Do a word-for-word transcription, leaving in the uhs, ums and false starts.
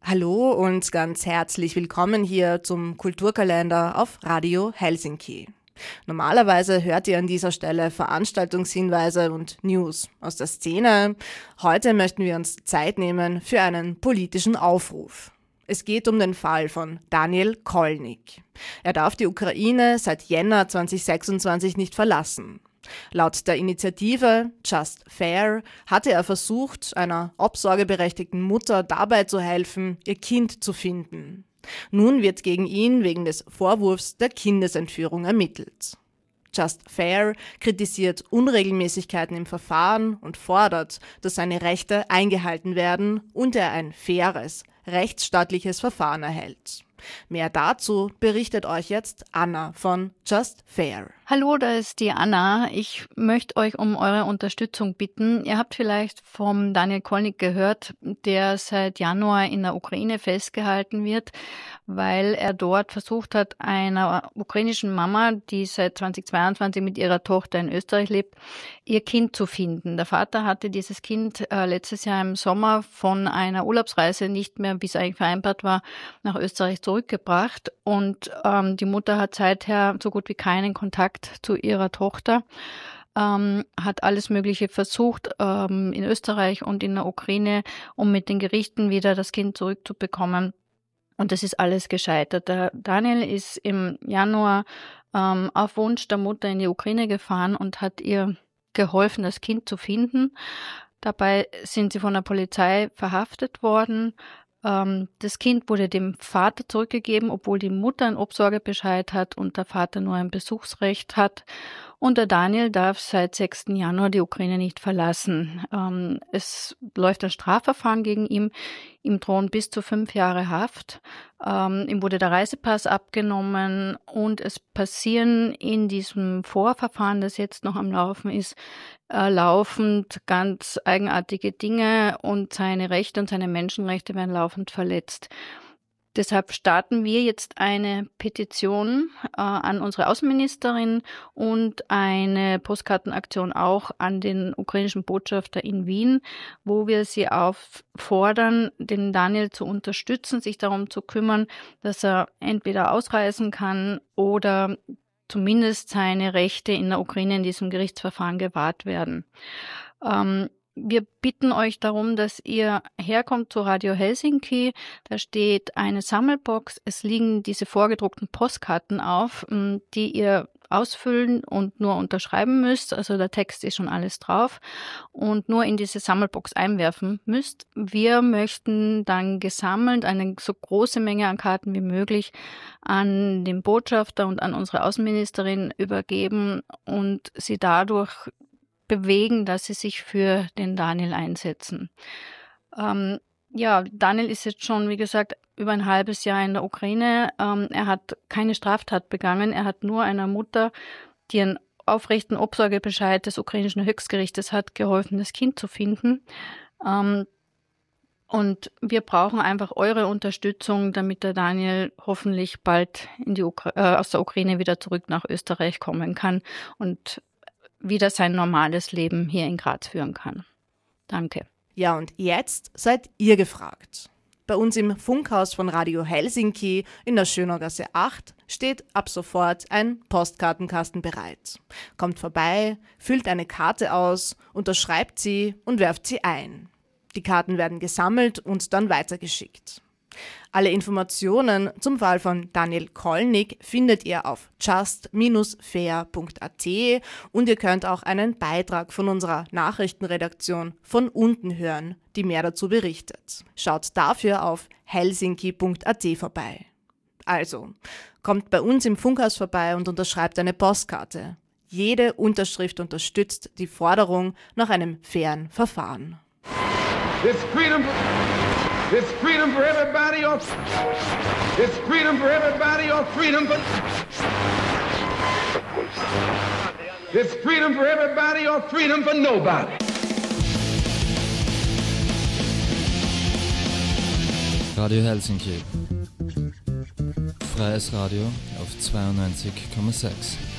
Hallo und ganz herzlich willkommen hier zum Kulturkalender auf Radio Helsinki. Normalerweise hört ihr an dieser Stelle Veranstaltungshinweise und News aus der Szene. Heute möchten wir uns Zeit nehmen für einen politischen Aufruf. Es geht um den Fall von Daniel Kolnik. Er darf die Ukraine seit Jänner zweitausendsechsundzwanzig nicht verlassen. Laut der Initiative Just Fair hatte er versucht, einer obsorgeberechtigten Mutter dabei zu helfen, ihr Kind zu finden. Nun wird gegen ihn wegen des Vorwurfs der Kindesentführung ermittelt. Just Fair kritisiert Unregelmäßigkeiten im Verfahren und fordert, dass seine Rechte eingehalten werden und er ein faires, rechtsstaatliches Verfahren erhält. Mehr dazu berichtet euch jetzt Anna von Just Fair. Hallo, da ist die Anna. Ich möchte euch um eure Unterstützung bitten. Ihr habt vielleicht vom Daniel Kolnik gehört, der seit Januar in der Ukraine festgehalten wird, weil er dort versucht hat, einer ukrainischen Mama, die seit zweitausendzweiundzwanzig mit ihrer Tochter in Österreich lebt, ihr Kind zu finden. Der Vater hatte dieses Kind äh, letztes Jahr im Sommer von einer Urlaubsreise nicht mehr, wie es eigentlich vereinbart war, nach Österreich zurückgebracht und ähm, die Mutter hat seither so gut wie keinen Kontakt zu ihrer Tochter, ähm, hat alles Mögliche versucht ähm, in Österreich und in der Ukraine, um mit den Gerichten wieder das Kind zurückzubekommen. Und das ist alles gescheitert. Der Daniel ist im Januar ähm, auf Wunsch der Mutter in die Ukraine gefahren und hat ihr geholfen, das Kind zu finden. Dabei sind sie von der Polizei verhaftet worden. Das Kind wurde dem Vater zurückgegeben, obwohl die Mutter einen Obsorgebescheid hat und der Vater nur ein Besuchsrecht hat. Und der Daniel darf seit sechsten Januar die Ukraine nicht verlassen. Ähm, es läuft ein Strafverfahren gegen ihn. Ihm drohen bis zu fünf Jahre Haft. Ähm, ihm wurde der Reisepass abgenommen und es passieren in diesem Vorverfahren, das jetzt noch am Laufen ist, äh, laufend ganz eigenartige Dinge und seine Rechte und seine Menschenrechte werden laufend verletzt. Deshalb starten wir jetzt eine Petition äh, an unsere Außenministerin und eine Postkartenaktion auch an den ukrainischen Botschafter in Wien, wo wir sie auffordern, den Daniel zu unterstützen, sich darum zu kümmern, dass er entweder ausreisen kann oder zumindest seine Rechte in der Ukraine in diesem Gerichtsverfahren gewahrt werden. Ähm, Wir bitten euch darum, dass ihr herkommt zu Radio Helsinki. Da steht eine Sammelbox. Es liegen diese vorgedruckten Postkarten auf, die ihr ausfüllen und nur unterschreiben müsst. Also der Text ist schon alles drauf und nur in diese Sammelbox einwerfen müsst. Wir möchten dann gesammelt eine so große Menge an Karten wie möglich an den Botschafter und an unsere Außenministerin übergeben und sie dadurch bewegen, dass sie sich für den Daniel einsetzen. Ähm, ja, Daniel ist jetzt schon, wie gesagt, über ein halbes Jahr in der Ukraine. Ähm, er hat keine Straftat begangen. Er hat nur einer Mutter, die einen aufrechten Obsorgebescheid des ukrainischen Höchstgerichtes hat, geholfen, das Kind zu finden. Ähm, und wir brauchen einfach eure Unterstützung, damit der Daniel hoffentlich bald in die Ukra- äh, aus der Ukraine wieder zurück nach Österreich kommen kann und wieder sein normales Leben hier in Graz führen kann. Danke. Ja, und jetzt seid ihr gefragt. Bei uns im Funkhaus von Radio Helsinki in der Schönaugasse acht steht ab sofort ein Postkartenkasten bereit. Kommt vorbei, füllt eine Karte aus, unterschreibt sie und werft sie ein. Die Karten werden gesammelt und dann weitergeschickt. Alle Informationen zum Fall von Daniel Kolnik findet ihr auf just fair punkt a t und ihr könnt auch einen Beitrag von unserer Nachrichtenredaktion von unten hören, die mehr dazu berichtet. Schaut dafür auf helsinki punkt a t vorbei. Also, kommt bei uns im Funkhaus vorbei und unterschreibt eine Postkarte. Jede Unterschrift unterstützt die Forderung nach einem fairen Verfahren. It's freedom. It's freedom for everybody or it's freedom for everybody or freedom for it's freedom for everybody or freedom for nobody. Radio Helsinki. Freies Radio auf zweiundneunzig Komma sechs.